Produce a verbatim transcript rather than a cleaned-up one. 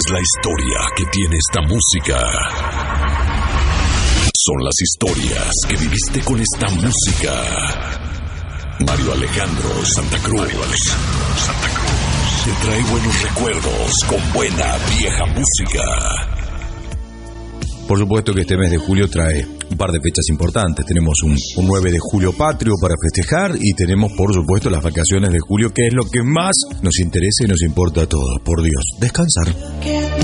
es la historia que tiene esta música. Son las historias que viviste con esta música. Mario Alejandro Santa Cruz. Mario Alejandro Santa Cruz. Te trae buenos recuerdos con buena vieja música. Por supuesto que este mes de julio trae un par de fechas importantes. Tenemos un, un nueve de julio patrio para festejar y tenemos, por supuesto, las vacaciones de julio, que es lo que más nos interesa y nos importa a todos. Por Dios, descansar.